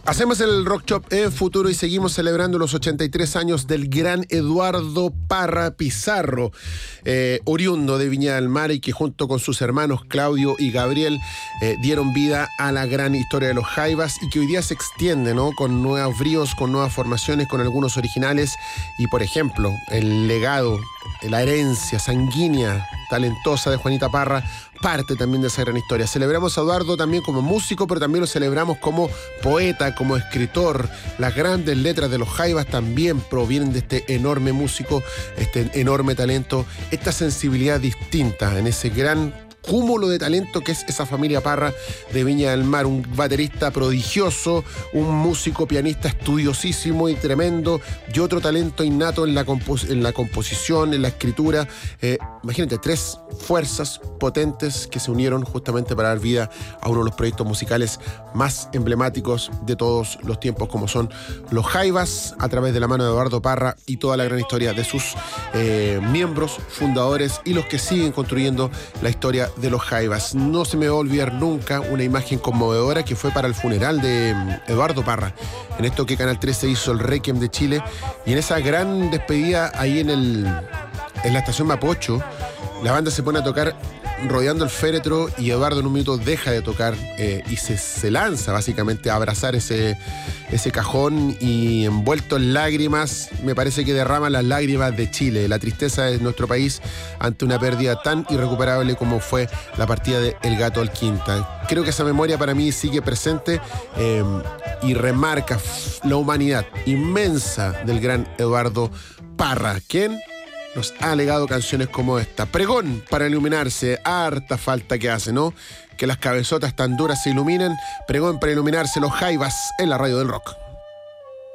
Hacemos el Rock Shop en Futuro y seguimos celebrando los 83 años del gran Eduardo Parra Pizarro, oriundo de Viña del Mar y que junto con sus hermanos Claudio y Gabriel dieron vida a la gran historia de los Jaivas y que hoy día se extiende, ¿no? Con nuevos bríos, con nuevas formaciones, con algunos originales y, por ejemplo, el legado, la herencia sanguínea, talentosa de Juanita Parra, parte también de esa gran historia. Celebramos a Eduardo también como músico, pero también lo celebramos como poeta, como escritor. Las grandes letras de los Jaivas también provienen de este enorme músico, este enorme talento, esta sensibilidad distinta en ese gran cúmulo de talento que es esa familia Parra de Viña del Mar, un baterista prodigioso, un músico pianista estudiosísimo y tremendo, y otro talento innato en la composición, en la escritura. Imagínate, tres fuerzas potentes que se unieron justamente para dar vida a uno de los proyectos musicales más emblemáticos de todos los tiempos, como son los Jaivas, a través de la mano de Eduardo Parra y toda la gran historia de sus miembros, fundadores y los que siguen construyendo la historia de los Jaivas. No se me va a olvidar nunca una imagen conmovedora que fue para el funeral de Eduardo Parra, en esto que Canal 13 hizo el Requiem de Chile, y en esa gran despedida ahí en la estación Mapocho, la banda se pone a tocar rodeando el féretro y Eduardo en un minuto deja de tocar y se lanza básicamente a abrazar ese cajón y envuelto en lágrimas, me parece que derrama las lágrimas de Chile, la tristeza de nuestro país ante una pérdida tan irrecuperable como fue la partida de El Gato Alquinta. Creo que esa memoria para mí sigue presente y remarca la humanidad inmensa del gran Eduardo Parra, quien nos ha legado canciones como esta. Pregón para iluminarse, harta falta que hace, ¿no? Que las cabezotas tan duras se iluminen. Pregón para iluminarse, los Jaivas en la radio del rock.